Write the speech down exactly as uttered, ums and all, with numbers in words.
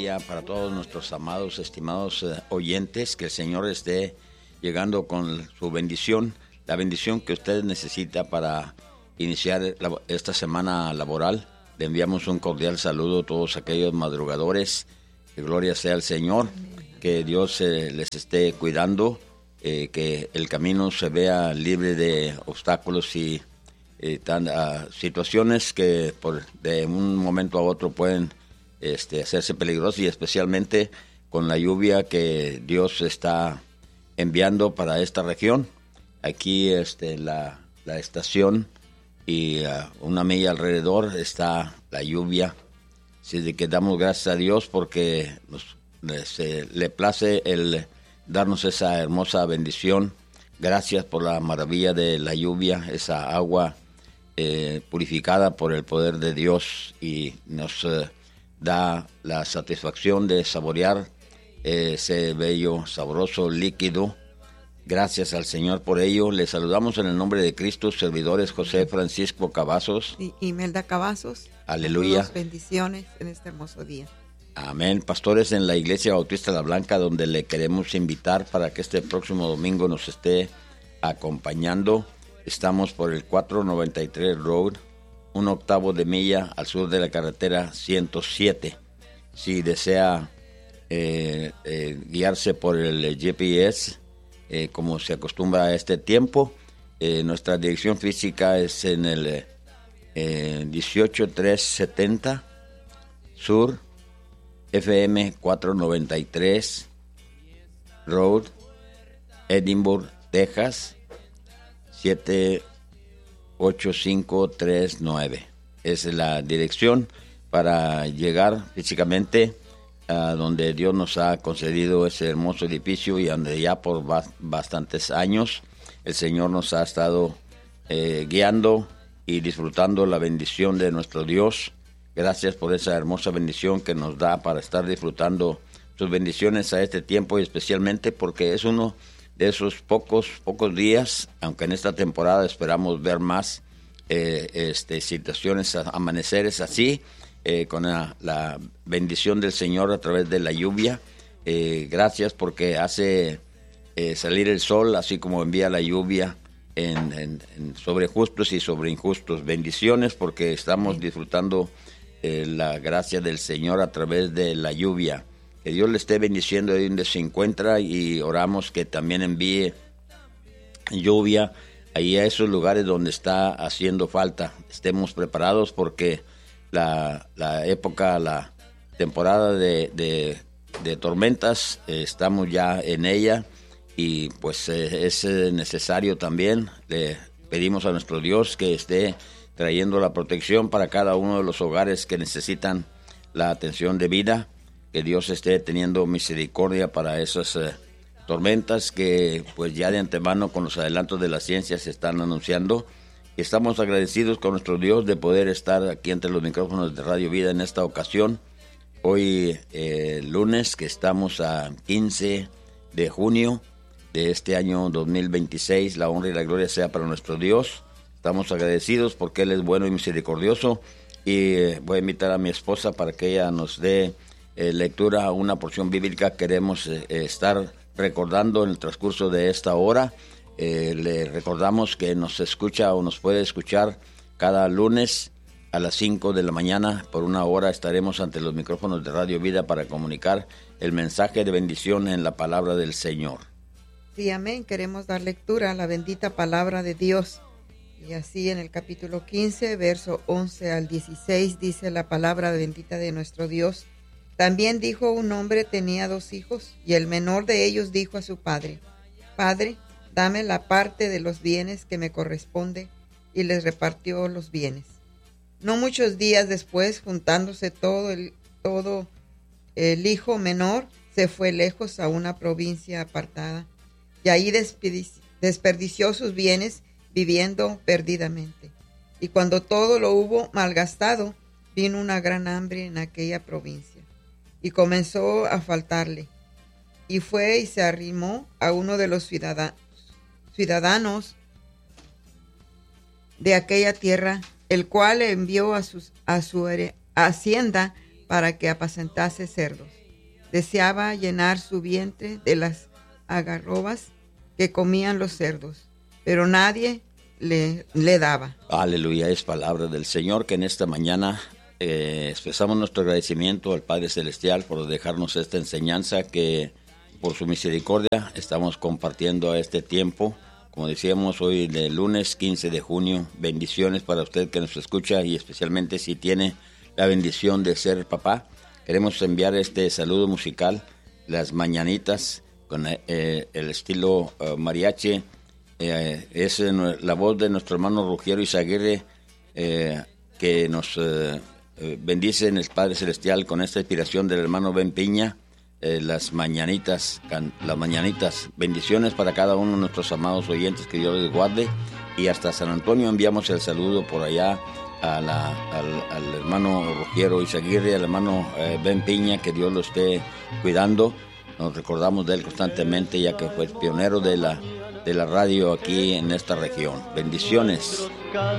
día para todos nuestros amados, estimados eh, oyentes. Que el Señor esté llegando con su bendición, la bendición que usted necesita para iniciar la, esta semana laboral. Le enviamos un cordial saludo a todos aquellos madrugadores. Que gloria sea al Señor. Que Dios eh, les esté cuidando, eh, que el camino se vea libre de obstáculos y eh, tan, uh, situaciones que por, de un momento a otro pueden este, hacerse peligrosas, y especialmente con la lluvia que Dios está enviando para esta región. Aquí este, la, la estación y uh, una milla alrededor está la lluvia. Así de que damos gracias a Dios porque nos Se, le place el darnos esa hermosa bendición. Gracias por la maravilla de la lluvia, esa agua eh, purificada por el poder de Dios, y nos eh, da la satisfacción de saborear eh, ese bello, sabroso líquido. Gracias al Señor por ello. Le saludamos en el nombre de Cristo, servidores José Francisco Cavazos y Imelda Cavazos. Aleluya. Bendiciones en este hermoso día. Amén. Pastores en la Iglesia Bautista La Blanca, donde le queremos invitar para que este próximo domingo nos esté acompañando. Estamos por el cuatrocientos noventa y tres Road, un octavo de milla al sur de la carretera ciento siete. Si desea eh, eh, guiarse por el G P S, eh, como se acostumbra a este tiempo, eh, nuestra dirección física es en el eh, dieciocho mil trescientos setenta Sur F M cuatrocientos noventa y tres Road, Edinburgh, Texas siete ocho cinco tres nueve. Es la dirección para llegar físicamente a donde Dios nos ha concedido ese hermoso edificio, y donde ya por ba- bastantes años el Señor nos ha estado eh, guiando y disfrutando la bendición de nuestro Dios. Gracias por esa hermosa bendición que nos da para estar disfrutando sus bendiciones a este tiempo, y especialmente porque es uno de esos pocos pocos días, aunque en esta temporada esperamos ver más eh, este, situaciones, amaneceres así, eh, con la, la bendición del Señor a través de la lluvia. Eh, gracias porque hace eh, salir el sol, así como envía la lluvia en, en, en sobre justos y sobre injustos. Bendiciones porque estamos disfrutando Eh, la gracia del Señor a través de la lluvia. Que Dios le esté bendiciendo ahí donde se encuentra, y oramos que también envíe lluvia ahí a esos lugares donde está haciendo falta. Estemos preparados porque la, la época, la temporada de, de, de tormentas, eh, estamos ya en ella, y pues eh, es necesario también. Le pedimos a nuestro Dios que esté trayendo la protección para cada uno de los hogares que necesitan la atención debida. Que Dios esté teniendo misericordia para esas eh, tormentas que pues ya de antemano con los adelantos de la ciencia se están anunciando. Estamos agradecidos con nuestro Dios de poder estar aquí entre los micrófonos de Radio Vida en esta ocasión. Hoy eh, lunes, que estamos a quince de junio de este año dos mil veintiséis. La honra y la gloria sea para nuestro Dios. Estamos agradecidos porque Él es bueno y misericordioso, y eh, voy a invitar a mi esposa para que ella nos dé eh, lectura a una porción bíblica. Queremos eh, estar recordando en el transcurso de esta hora. Eh, le recordamos que nos escucha o nos puede escuchar cada lunes a las cinco de la mañana. Por una hora estaremos ante los micrófonos de Radio Vida para comunicar el mensaje de bendición en la palabra del Señor. Sí, amén. Queremos dar lectura a la bendita palabra de Dios. Y así en el capítulo quince, verso once al dieciséis, dice la palabra bendita de nuestro Dios. También dijo: un hombre tenía dos hijos, y el menor de ellos dijo a su padre: Padre, dame la parte de los bienes que me corresponde, y les repartió los bienes. No muchos días después, juntándose todo el, todo el hijo menor, se fue lejos a una provincia apartada, y ahí desperdició sus bienes viviendo perdidamente. Y cuando todo lo hubo malgastado, vino una gran hambre en aquella provincia, y comenzó a faltarle. Y fue y se arrimó a uno de los ciudadanos, ciudadanos de aquella tierra, el cual le envió a, sus, a su hacienda para que apacentase cerdos. Deseaba llenar su vientre de las algarrobas que comían los cerdos, pero nadie le, le daba. Aleluya, es palabra del Señor, que en esta mañana eh, expresamos nuestro agradecimiento al Padre Celestial por dejarnos esta enseñanza que por su misericordia estamos compartiendo a este tiempo. Como decíamos, hoy el lunes quince de junio, bendiciones para usted que nos escucha y especialmente si tiene la bendición de ser papá. Queremos enviar este saludo musical, Las Mañanitas, con eh, el estilo uh, mariachi. Eh, es eh, la voz de nuestro hermano Rugiero Izaguirre, eh, que nos eh, eh, bendice en el Padre Celestial con esta inspiración del hermano Ben Piña. Eh, las mañanitas, can, las mañanitas, bendiciones para cada uno de nuestros amados oyentes, que Dios les guarde. Y hasta San Antonio enviamos el saludo por allá a la, al, al hermano Rugiero Izaguirre, al hermano eh, Ben Piña, que Dios lo esté cuidando. Nos recordamos de él constantemente, ya que fue pionero de la, de la radio aquí en esta región. Bendiciones.